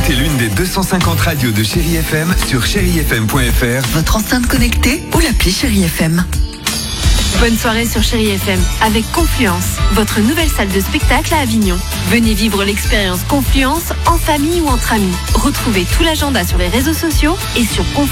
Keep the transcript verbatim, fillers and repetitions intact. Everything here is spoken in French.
Écoutez l'une des deux cent cinquante radios de Chérie F M sur chérie f m point f r, votre enceinte connectée ou l'appli Chérie F M. Bonne soirée sur Chérie F M avec Confluence, votre nouvelle salle de spectacle à Avignon. Venez vivre l'expérience Confluence en famille ou entre amis. Retrouvez tout l'agenda sur les réseaux sociaux et sur confluence.